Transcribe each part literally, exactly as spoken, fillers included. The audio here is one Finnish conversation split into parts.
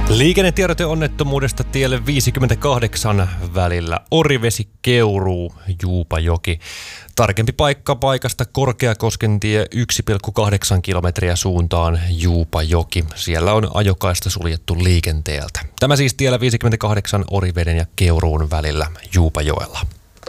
Liikennetiedote onnettomuudesta tielle viisikymmentäkahdeksan välillä Orivesi-Keuruu, Juupajoki. Tarkempi paikka paikasta Korkeakosken tie yksi pilkku kahdeksan kilometriä suuntaan Juupajoki. Siellä on ajokaista suljettu liikenteeltä. Tämä siis tiellä viisikymmentäkahdeksan Oriveden ja Keuruun välillä Juupajoella.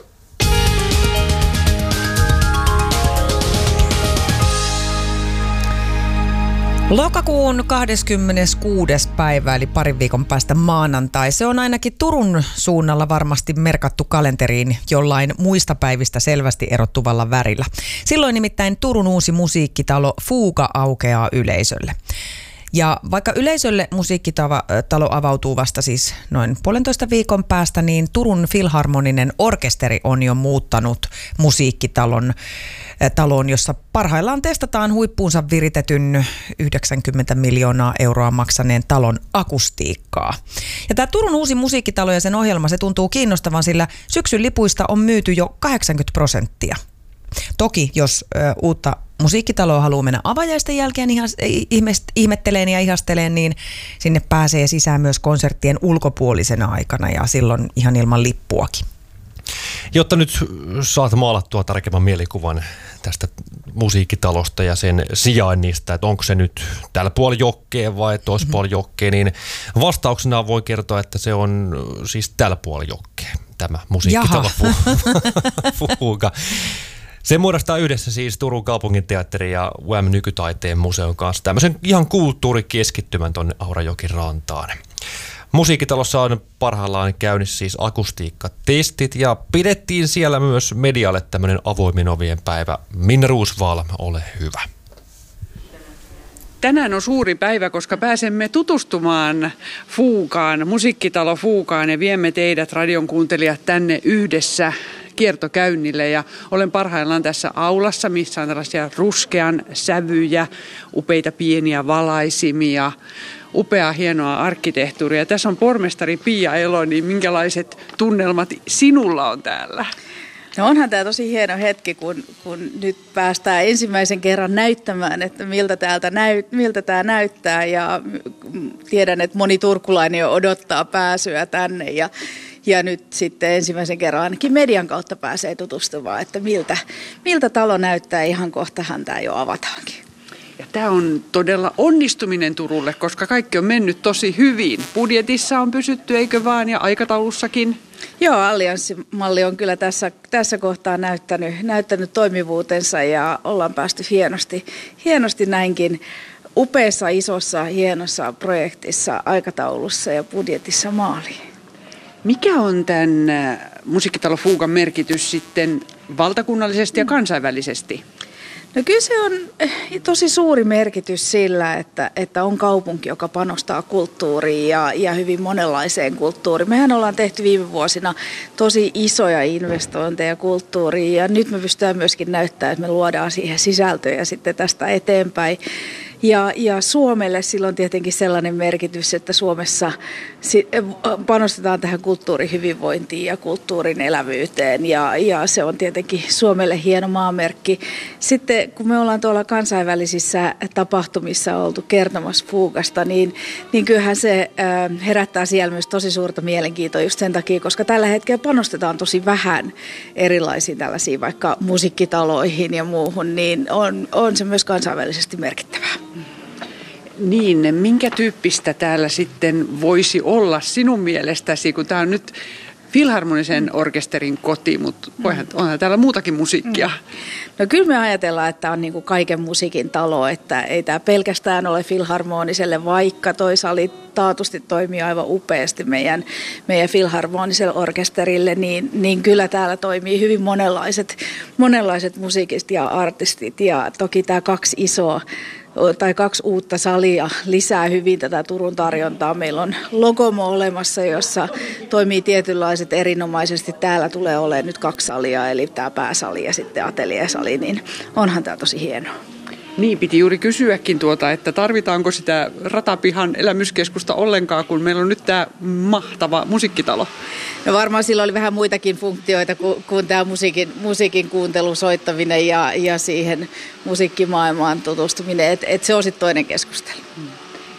Lokakuun kahdeskymmeneskuudes päivä eli parin viikon päästä maanantai. Se on ainakin Turun suunnalla varmasti merkattu kalenteriin jollain muista päivistä selvästi erottuvalla värillä. Silloin nimittäin Turun uusi musiikkitalo Fuuga aukeaa yleisölle. Ja vaikka yleisölle musiikkitalo avautuu vasta siis noin puolentoista viikon päästä, niin Turun Filharmoninen orkesteri on jo muuttanut musiikkitalon taloon, jossa parhaillaan testataan huippuunsa viritetyn yhdeksänkymmentä miljoonaa euroa maksaneen talon akustiikkaa. Ja tämä Turun uusi musiikkitalo ja sen ohjelma, se tuntuu kiinnostavan, sillä syksyn lipuista on myyty jo kahdeksankymmentä prosenttia. Toki jos ö, uutta musiikkitaloa haluaa mennä avajaisten jälkeen ihas, ihmetteleen ja ihasteleen, niin sinne pääsee sisään myös konserttien ulkopuolisena aikana ja silloin ihan ilman lippuakin. Jotta nyt saat maalattua tarkemman mielikuvan tästä musiikkitalosta ja sen sijainnista, että onko se nyt tällä puolella jokkeen vai toisella mm-hmm. puolella jokkeen, niin vastauksena voi kertoa, että se on siis tällä puolella jokkeen, tämä musiikkitalo Fuuga. Se muodostaa yhdessä siis Turun kaupunginteatteri ja U M Nykytaiteen museon kanssa tämmöisen ihan kulttuurikeskittymän tuonne Aurajokin rantaan. Musiikkitalossa on parhaillaan käynnissä siis akustiikkatestit ja pidettiin siellä myös medialle tämmöinen avoimin ovien päivä. Minna Roosvall, ole hyvä. Tänään on suuri päivä, koska pääsemme tutustumaan Fuugaan, musiikkitalo Fuugaan ja viemme teidät radion kuuntelijat tänne yhdessä kiertokäynnille ja olen parhaillaan tässä aulassa, missä on tällaisia ruskean sävyjä, upeita pieniä valaisimia, upeaa hienoa arkkitehtuuria. Tässä on pormestari Pia Elo, niin minkälaiset tunnelmat sinulla on täällä? No onhan tämä tosi hieno hetki, kun, kun nyt päästään ensimmäisen kerran näyttämään, että miltä, täältä näy, miltä tämä näyttää ja tiedän, että moni turkulainen jo odottaa pääsyä tänne ja Ja nyt sitten ensimmäisen kerran ainakin median kautta pääsee tutustumaan, että miltä, miltä talo näyttää. Ihan kohtahan tämä jo avataankin. Ja tämä on todella onnistuminen Turulle, koska kaikki on mennyt tosi hyvin. Budjetissa on pysytty, eikö vaan, ja aikataulussakin? Joo, allianssimalli on kyllä tässä, tässä kohtaa näyttänyt, näyttänyt toimivuutensa ja ollaan päästy hienosti, hienosti näinkin upeassa, isossa, hienossa projektissa, aikataulussa ja budjetissa maaliin. Mikä on tämän musiikkitalo Fuugan merkitys sitten valtakunnallisesti ja kansainvälisesti? No kyllä se on tosi suuri merkitys sillä, että, että on kaupunki, joka panostaa kulttuuriin ja, ja hyvin monenlaiseen kulttuuriin. Mehän ollaan tehty viime vuosina tosi isoja investointeja kulttuuriin ja nyt me pystytään myöskin näyttämään, että me luodaan siihen sisältöjä sitten tästä eteenpäin. Ja, ja Suomelle silloin tietenkin sellainen merkitys, että Suomessa panostetaan tähän kulttuurihyvinvointiin ja kulttuurin elävyyteen ja, ja se on tietenkin Suomelle hieno maamerkki. Sitten kun me ollaan tuolla kansainvälisissä tapahtumissa oltu kertomassa Fuugasta, niin, niin kyllähän se herättää siellä myös tosi suurta mielenkiintoa just sen takia, koska tällä hetkellä panostetaan tosi vähän erilaisiin tällaisiin vaikka musiikkitaloihin ja muuhun, niin on, on se myös kansainvälisesti merkittävää. Niin, minkä tyyppistä täällä sitten voisi olla sinun mielestäsi, kun tämä on nyt Filharmonisen orkesterin koti, mutta onhan täällä muutakin musiikkia. No kyllä me ajatellaan, että on niin kuin kaiken musiikin talo, että ei tämä pelkästään ole Filharmoniselle, vaikka toi sali taatusti toimii aivan upeasti meidän, meidän Filharmoniselle orkesterille, niin, niin kyllä täällä toimii hyvin monenlaiset, monenlaiset musiikistit ja artistit ja toki tämä kaksi isoa tai kaksi uutta salia lisää hyvin tätä Turun tarjontaa. Meillä on Logomo olemassa, jossa toimii tietynlaiset erinomaisesti. Täällä tulee olemaan nyt kaksi salia, eli tämä pääsali ja sitten ateliesali, niin onhan tämä tosi hienoa. Niin, piti juuri kysyäkin tuota, että tarvitaanko sitä Ratapihan elämyskeskusta ollenkaan, kun meillä on nyt tämä mahtava musiikkitalo. No varmaan sillä oli vähän muitakin funktioita kuin, kuin tämä musiikin, musiikin kuuntelu, soittaminen ja, ja siihen musiikkimaailmaan tutustuminen, että et se on sitten toinen keskustelu.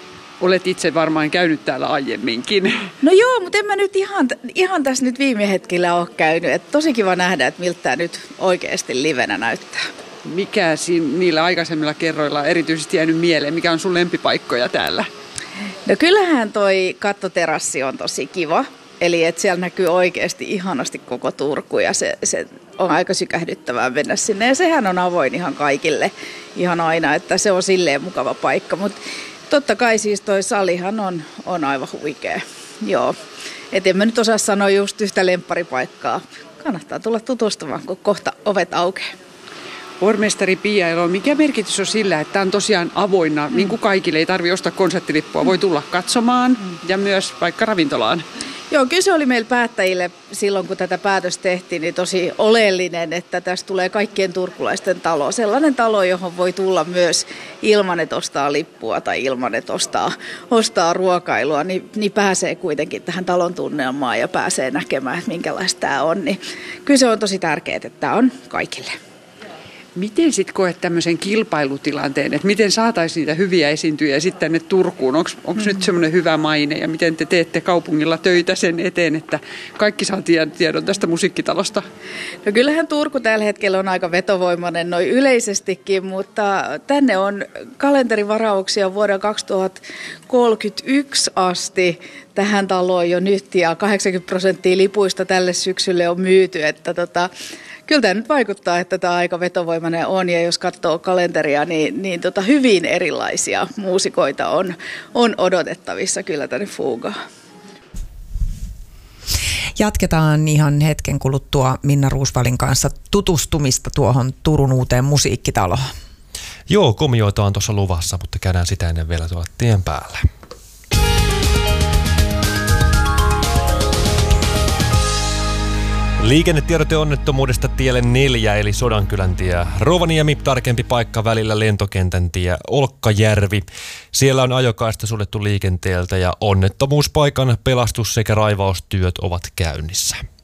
olet itse varmaan käynyt täällä aiemminkin. No joo, mutta en mä nyt ihan, ihan tässä nyt viime hetkellä ole käynyt. Et tosi kiva nähdä, että miltä tämä nyt oikeasti livenä näyttää. Mikä siinä, niillä aikaisemmilla kerroilla on erityisesti jäänyt mieleen? Mikä on sun lempipaikkoja täällä? No kyllähän toi kattoterassi on tosi kiva. Eli että siellä näkyy oikeasti ihanasti koko Turku ja se, se on aika sykähdyttävää mennä sinne. Ja sehän on avoin ihan kaikille ihan aina, että se on silleen mukava paikka. Mutta totta kai siis toi salihan on, on aivan huikea. Joo. Et en mä nyt osaa sanoa just yhtä lempparipaikkaa. Kannattaa tulla tutustumaan, kun kohta ovet aukeaa. Pormestari Pia Elo, mikä merkitys on sillä, että tämä on tosiaan avoinna, mm. niin kuin kaikille ei tarvitse ostaa konserttilippua, voi tulla katsomaan mm. ja myös vaikka ravintolaan? Joo, kyllä se oli meillä päättäjille silloin, kun tätä päätöstä tehtiin, niin tosi oleellinen, että tästä tulee kaikkien turkulaisten talo. Sellainen talo, johon voi tulla myös ilman, että ostaa lippua tai ilman, että ostaa, ostaa ruokailua, niin, niin pääsee kuitenkin tähän talon tunnelmaan ja pääsee näkemään, että minkälaista tämä on. Niin kyllä se on tosi tärkeää, että tämä on kaikille. Miten sitten koet tämmöisen kilpailutilanteen, että miten saataisiin niitä hyviä esiintyjiä sitten tänne Turkuun? Onko mm-hmm. nyt semmoinen hyvä maine ja miten te teette kaupungilla töitä sen eteen, että kaikki saa tiedon tästä musiikkitalosta? No kyllähän Turku tällä hetkellä on aika vetovoimainen noin yleisestikin, mutta tänne on kalenterivarauksia vuoden kaksituhattakolmekymmentäyksi asti tähän taloon jo nyt ja kahdeksankymmentä prosenttia lipuista tälle syksylle on myyty, että tota, kyllä tämä nyt vaikuttaa, että tämä aika vetovoimainen on ja jos katsoo kalenteria, niin, niin tota hyvin erilaisia muusikoita on, on odotettavissa kyllä tänne Fugaan. Jatketaan ihan hetken kuluttua Minna Roosvallin kanssa tutustumista tuohon Turun uuteen musiikkitaloon. Joo, komioita on tuossa luvassa, mutta käydään sitä ennen vielä tuolla tien päällä. Liikennetiedote onnettomuudesta tielle neljä eli Sodankylän tie. Rovaniemi, tarkempi paikka välillä lentokentän tie Olkkajärvi. Siellä on ajokaista suljettu liikenteeltä ja onnettomuuspaikan pelastus sekä raivaustyöt ovat käynnissä.